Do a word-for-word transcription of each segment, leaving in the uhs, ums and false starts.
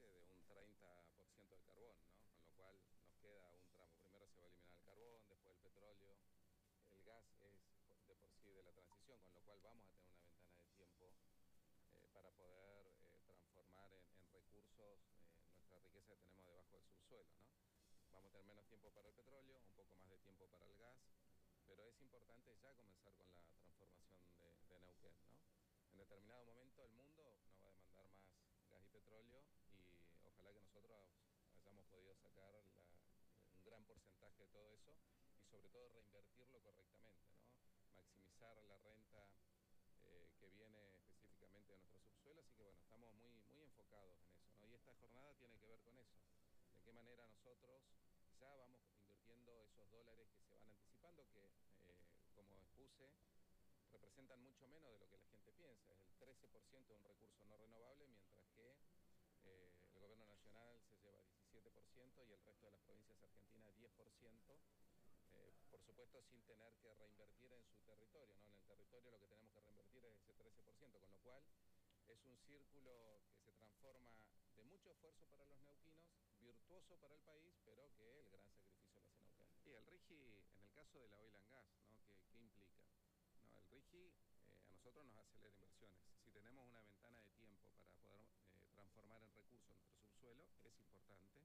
porcentaje de un treinta por ciento de carbón, ¿no? Con lo cual nos queda un tramo. Primero se va a eliminar el carbón, después el petróleo. El gas es de por sí de la transición, con lo cual vamos a tener una ventana de tiempo eh, para poder eh, transformar en, en recursos eh, nuestra riqueza que tenemos debajo del subsuelo, ¿no? Vamos a tener menos tiempo para el petróleo, un poco más de tiempo para el gas, pero es importante ya comenzar con la transformación de, de Neuquén, ¿no? En determinado momento el mundo no va a demandar más gas y petróleo y ojalá que nosotros hayamos podido sacar la, un gran porcentaje de todo eso y sobre todo reinvertirlo correctamente, ¿no? Maximizar la renta eh, que viene específicamente de nuestro subsuelo, así que bueno, estamos muy, muy enfocados en eso, ¿no? Y esta jornada tiene que ver con eso, de qué manera nosotros ya vamos invirtiendo esos dólares que se van anticipando, que eh, como expuse, representan mucho menos de lo que la gente piensa. Es el trece por ciento de un recurso no renovable, mientras que eh, el gobierno nacional se lleva diecisiete por ciento y el resto de las provincias argentinas diez por ciento. Eh, por supuesto sin tener que reinvertir en su territorio, ¿no? En el territorio lo que tenemos que reinvertir es ese trece por ciento, con lo cual es un círculo que se transforma de mucho esfuerzo para los neuquinos, virtuoso para el país, pero que el gran sacrificio lo hace Neuquén. Y el RIGI, en el caso de la oil and gas, ¿no? ¿Qué, qué implica? No, el RIGI eh, a nosotros nos acelera inversiones. Si tenemos una ventana de tiempo para poder eh, transformar en recursos nuestro subsuelo, es importante.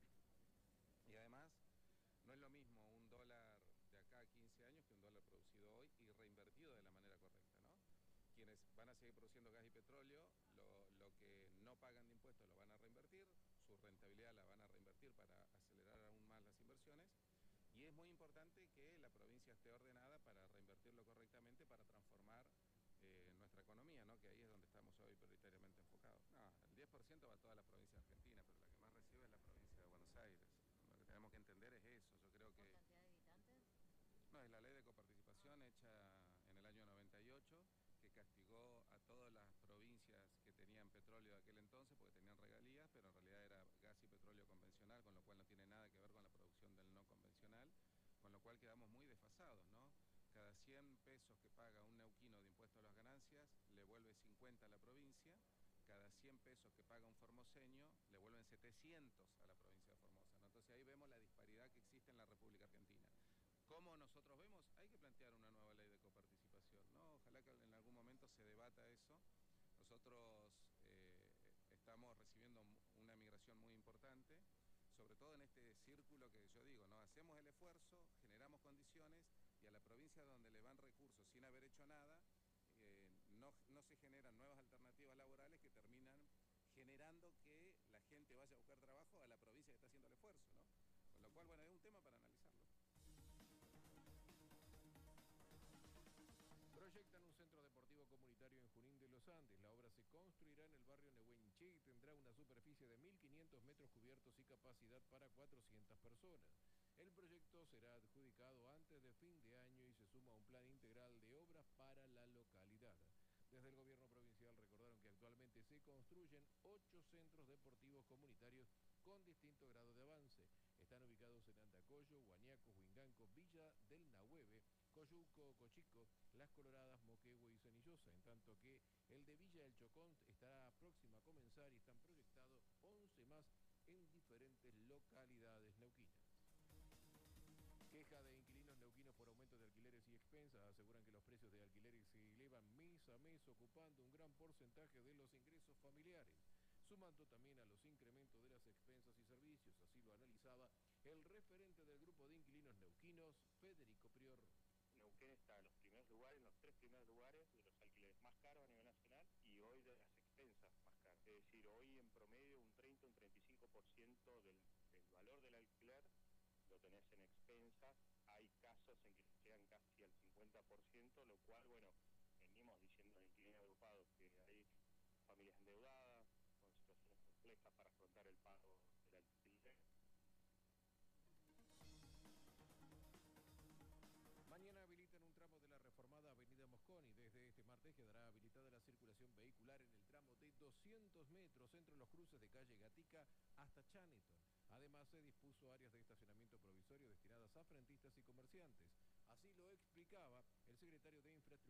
Y además, no es lo mismo un dólar de acá a quince años que un dólar producido hoy y reinvertido de la manera correcta, ¿no? Quienes van a seguir produciendo gas y petróleo, lo, lo que no pagan de impuestos lo van a reinvertir, su rentabilidad la van a reinvertir para acelerar aún más las inversiones. Y es muy importante que la provincia esté ordenada para reinvertirlo correctamente, para transformar eh, nuestra economía, ¿no? Que ahí es donde estamos hoy prioritariamente enfocados. No, el diez por ciento va a toda la provincia argentina, pero la que más recibe es la provincia de Buenos Aires. Lo que tenemos que entender es eso. Yo creo que... ¿Por cantidad de habitantes? No, es la ley de coparticipación Ah. hecha en el año noventa y ocho, que castigó a todas las provincias que tenían petróleo de aquel entonces, porque tenían regalías, pero en realidad era gas y petróleo convencional, con lo cual no tiene nada que ver con la producción del no convencional, con lo cual quedamos muy desfasados, ¿no? Cada cien pesos que paga un neuquino de impuesto a las ganancias, le vuelve cincuenta a la provincia. Cada cien pesos que paga un formoseño, le vuelven setecientos a la provincia de Formosa, ¿no? Entonces ahí vemos la disparidad que existe en la República Argentina. ¿Cómo nosotros vemos? Hay que plantear una nueva ley de coparticipación, ¿no? Ojalá que en algún momento se debata eso. Nosotros eh, estamos recibiendo una migración muy importante, sobre todo en este círculo que yo digo, ¿no? Hacemos el esfuerzo, generamos condiciones y a la provincia donde le van recursos sin haber hecho nada, eh, no, no se generan nuevas alternativas laborales que terminan generando que la gente vaya a buscar trabajo a la provincia que está haciendo el esfuerzo, ¿no? Con lo cual, bueno, es un tema para analizarlo. Proyectan un centro deportivo comunitario en Junín de los Andes. La obra se construirá en el barrio Nehuenche y tendrá una superficie de mil quinientos metros cubiertos y capacidad para cuatrocientas personas. El proyecto será adjudicado antes de fin de año y se suma a un plan integral de obras para la localidad. Desde el gobierno provincial recordaron que actualmente se construyen ocho centros deportivos comunitarios con distinto grado de avance. Están ubicados en Andacollo, Guañaco, Huinganco, Villa del Nahueve, Coyuco, Cochico, Las Coloradas, Moquegua y Cenillosa, en tanto que el de Villa del Chocón estará próximo a comenzar y están proyectados once más en diferentes localidades neuquinas. Queja de inquilinos neuquinos por aumento de alquileres y expensas. Aseguran que los precios de alquileres se elevan mes a mes, ocupando un gran porcentaje de los ingresos familiares, sumando también a los incrementos de las expensas y servicios. Así lo analizaba el referente del grupo de inquilinos neuquinos, Federico Prior. Neuquén está en los primeros lugares, en los tres primeros lugares de los alquileres más caros a nivel nacional y hoy de las expensas más caras. Es decir, hoy en promedio un treinta, un treinta y cinco por ciento del, del valor del alquiler lo tenés en expensas. Hay casos en que llegan casi al cincuenta por ciento, lo cual, bueno, venimos diciendo en inquilinos agrupados que hay familias endeudadas, con situaciones complejas para afrontar el pago del alquiler. Mañana habilitan un tramo de la reformada Avenida Mosconi. Desde este martes quedará habilitada la circulación vehicular en el tramo de doscientos metros entre los cruces de calle Gatica hasta Chaneton. Además, se dispuso áreas de estacionamiento provisorio destinadas a frentistas y comerciantes. Así lo explicaba el secretario de Infraestructura